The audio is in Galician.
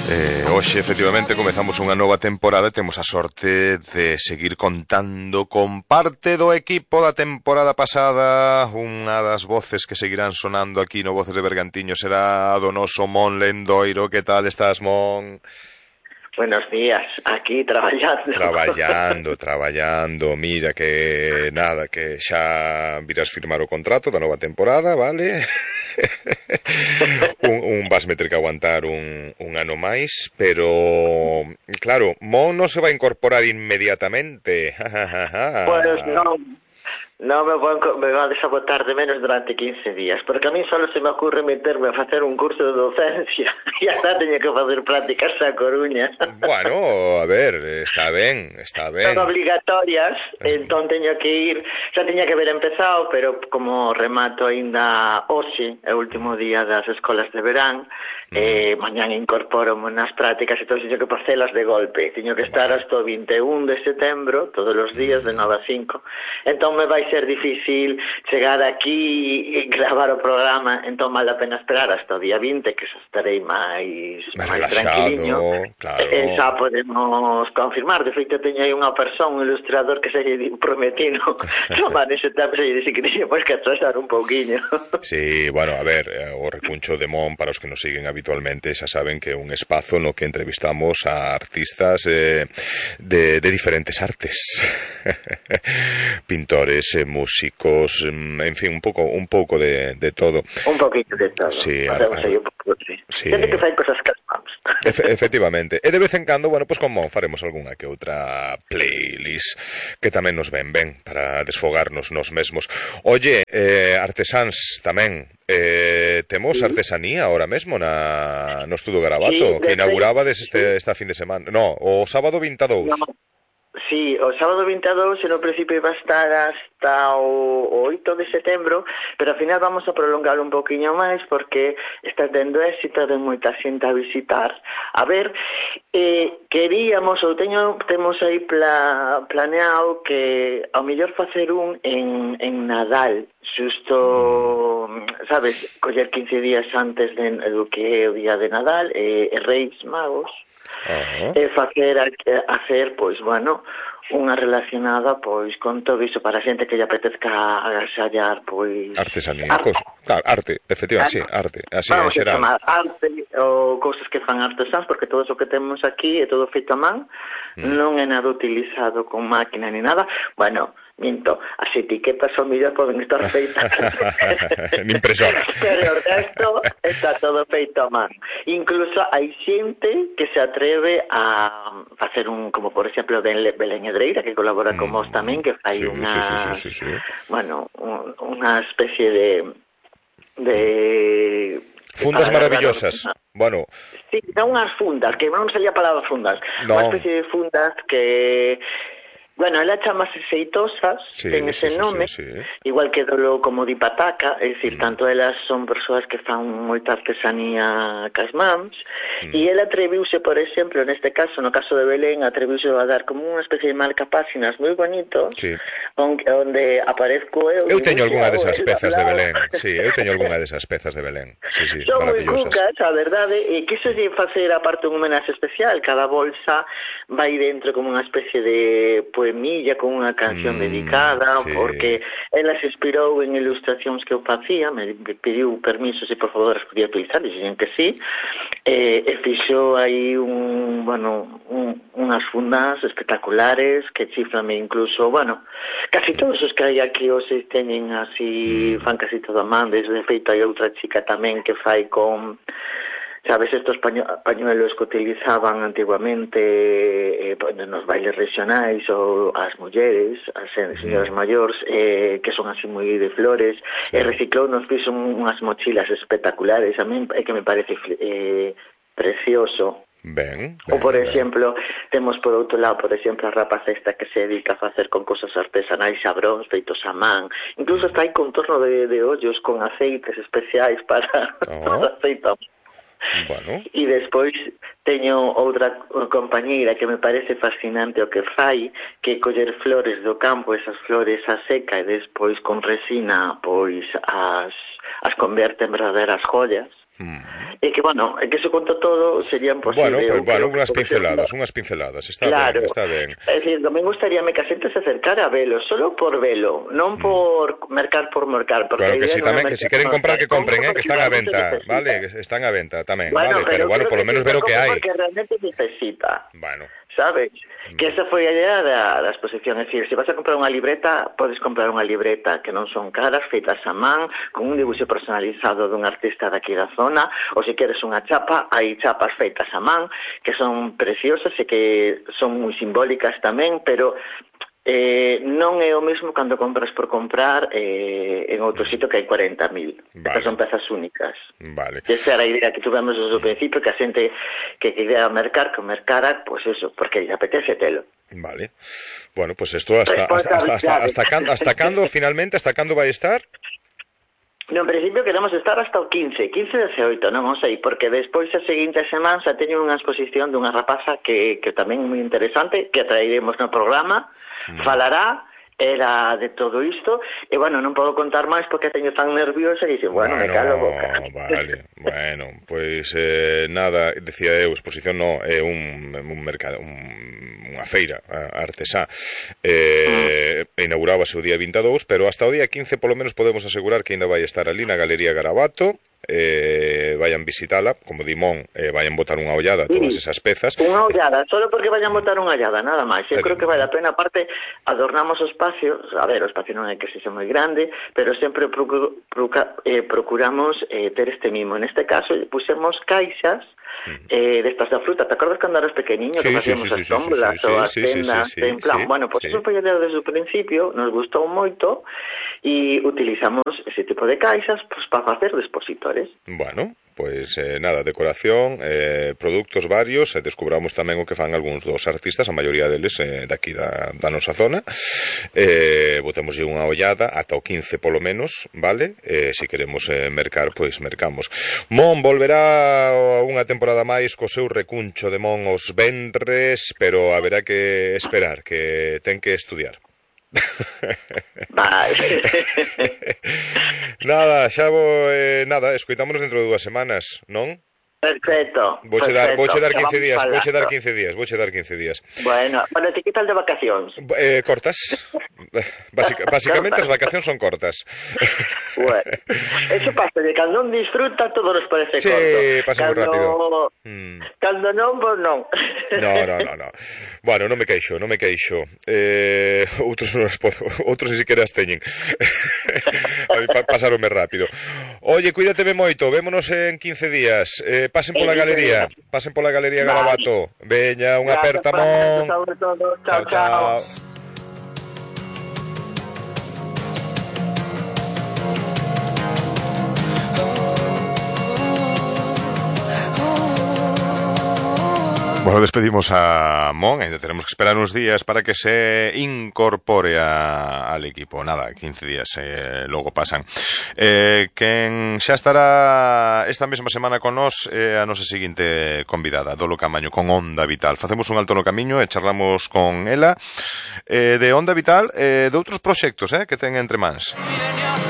Hoxe, efectivamente, comezamos unha nova temporada e temos a sorte de seguir contando con parte do equipo da temporada pasada. Unha das voces que seguirán sonando aquí no Voces de Bergantiños será a do noso Mon Lendoiro. Que tal estás, Mon? Buenos días, aquí Traballando. Mira que nada, que xa virás firmar o contrato da nova temporada, vale? un vasme ter que aguantar un ano máis, pero claro, Mon non se vai incorporar inmediatamente. Pues no me va a desabotar de menos durante 15 días, porque a mí solo se me ocurre meterme a facer un curso de docencia e hasta teño que facer prácticas a Coruña. Bueno, a ver, está ben. Son obligatorias, entón teño que ir, xa teña que haber empezado, pero como remato aínda hoxe, é o último día das escolas de verán, mañán incorporomo nas prácticas e todo teño que facelas de golpe, teño que estar hasta o 21 de setembro, todos os días de 9 a 5, entón me vai ser difícil chegar aquí e gravar o programa, entón vale a pena esperar hasta o día 20, que xa estarei máis tranquiliño, claro. E xa podemos confirmar. De feito, teño aí unha persoa, un ilustrador que se lle prometino tomar ese tempo, se lle dixo que tiñamos que atrasar un pouquiño. Sí, bueno, a ver, o recuncho de Mon, para os que nos siguen habitualmente, xa saben que é un espazo no que entrevistamos a artistas de diferentes artes. Pintores, músicos, en fin, un pouco de todo. Un poquito de todo. Sí, sí. Xente que fai cosas que vamos. Efectivamente. E de vez en cando, bueno, pues con Mon faremos algunha que outra playlist que tamén nos ven para desfogarnos nos mesmos. Oye, artesáns tamén, temos artesanía ahora mesmo no Estudo Garabato, que inaugurabades esta fin de semana. No, o sábado 22. No. Sí, o sábado 22 no principio iba a estar hasta o 8 de setembro, pero ao final vamos a prolongar un poquinho máis porque está tendo éxito de moita xente a visitar. A ver, queríamos, temos aí planeado que ao mellor facer un en Nadal, xusto, sabes, coller 15 días antes do que é o día de Nadal, Reis Magos. E facer, pois, bueno, unha relacionada, pois, con todo iso para a xente que lle apetezca agasallar, pois... Artesanía, arte, efectivamente, sí, arte. Así vamos a chamar arte ou cousas que fan artesáns, porque todo o que temos aquí é todo feito a man, non é nada utilizado con máquina ni nada. Bueno, minto, as etiquetas ao mellor poden estar feitas en impresora, pero o resto está todo feito a man. Incluso hai xente que se atreve a facer como por exemplo Belén Hedreira, que colabora con vos tamén, que fai sí. Bueno, unha especie de fundas maravillosas. Bueno, sí, non unhas fundas, que non salía a palabra fundas, no. Unha especie de fundas que... Bueno, ela chamase Xeitosas, ten ese nome, sí. Igual que dolo como di Pataca, é dicir, tanto elas son persoas que fan moita artesanía cas mans, e ela atreviuse, por exemplo, neste caso, no caso de Belén, atreviuse a dar como unha especie de marcapáxinas moi bonitos, sí. onde aparezco eu. Eu teño algunha desas pezas de Belén, sí, eu teño algunha desas pezas de Belén, sí, son maravillosas. Son moi cucas, a verdade, e quiso facer aparte un homenaxe especial, cada bolsa vai dentro como unha especie de poemilla con unha canción dedicada, sí. Porque ela se inspirou en ilustracións que eu facía, me pediu permiso se por favor as podía utilizar, dixen que sí, e fixo aí unhas fundas espectaculares que chiflame incluso, bueno, casi todos os que hai aquí hoxe teñen así, fan casi todo a man, desde feito hai outra chica tamén que fai con... Sabes, estos pañuelos que utilizaban antiguamente nos bailes regionais ou as mulleres, as señoras maiores, que son así moi de flores, e reciclou, nos fixo unhas mochilas espectaculares, a mí é que me parece precioso. Ou, por exemplo, temos por outro lado, por exemplo, a rapaza esta que se dedica a facer con cosas artesanais, sabróns feitos a man, incluso está aí contorno de ollos con aceites especiais para aceito. Bueno. E despois teño outra compañeira que me parece fascinante o que fai, que coller flores do campo, esas flores a seca, e despois con resina pois as converte en verdadeiras joyas. E que, bueno, é que se conto todo serían posible. Bueno, unhas pinceladas, está claro, ben, está ben. É dicir, tamén gustaríame que a xente se acercara a velo, solo por velo, non por mercar, porque claro, que si tamén, que si queren comprar, que compren, que están á venta, vale, que están á venta tamén, vale, pero bueno, por lo menos ver o que hai. Porque realmente necesita. Bueno. Sabes? Que esa foi a idea da exposición, é dicir, se vas a comprar unha libreta, podes comprar unha libreta que non son caras, feitas a man, con un dibuixo personalizado dun artista daqui da zona, ou se queres unha chapa, hai chapas feitas a man, que son preciosas e que son moi simbólicas tamén, pero non é o mesmo cando compras por comprar en outro sitio que hai 40.000. Estas son pezas únicas. Vale. Esa era a idea que tuvemos desde o principio, que a xente que quería mercar, que mercara, pues eso, porque lle apetece telo. Vale. Bueno, pues esto hasta cando finalmente, hasta cando vai estar? No, en principio queremos estar hasta o 15 de 18, non o sei, porque despois a seguinte semana xa teño unha exposición dunha rapaza que tamén é moi interesante, que atrairemos no programa. Falará, era de todo isto, e bueno, non podo contar máis porque teño tan nerviosa e dixe, bueno, me calo boca. Vale, bueno, pois nada, decía eu, exposición non, é un mercado, unha feira artesá, inaugurábase o día 22, pero hasta o día 15 polo menos podemos asegurar que ainda vai estar ali na Galería Garabato. Vayan visitala, como Dimón, vayan botar unha ollada a todas esas pezas. Unha ollada, solo porque vayan botar unha ollada, nada máis. Eu creo que vale a pena, aparte adornamos o espacio, a ver, o espacio non é que sexa moi grande, pero sempre procuramos ter este mimo. En este caso, pusemos caixas destas da fruta. Te acordas cando eras pequeniño que facíamos as tómbolas ou as tendas en plan? Bueno, pues eso foi a idea desde o principio, nos gustou moito e utilizamos ese tipo de caixas pues, para facer expositores. Bueno, pois nada, decoración, produtos varios, e descubramos tamén o que fan algúns dos artistas, a maioría deles daqui da nosa zona. Botémoslle unha ollada ata o 15 polo menos, vale? Se queremos mercar, pois mercamos. Mon volverá unha temporada máis co seu recuncho de Mon os venres, pero haberá que esperar, que ten que estudiar. Vale. Nada, xa nada, escoitámonos dentro de 2 semanas, non? Perfecto. Vouche dar 15 días. Bueno, ti que tal de vacacións? Cortas. Básicamente as vacacións son cortas. Bueno, eso pasa, de cando non disfruta todo nos parece corto. Sí, pasa moi rápido. Cando non, pues non. No. Bueno, non me queixo. Outros se queras teñen. A mí pasaronme rápido. Oye, cuídateme moito, vémonos en 15 días. Pasen pola galería Garabato. Veña, unha aperta, Mon. Chao. Bueno, despedimos a Mon, ainda tenemos que esperar uns días para que se incorpore al equipo. Nada, 15 días, logo pasan. Quen xa estará esta mesma semana con nós a nosa seguinte convidada, Dolo Camaño, con Onda Vital. Facemos un alto no camiño e charlamos con ela de Onda Vital, de outros proxectos que ten entre mans.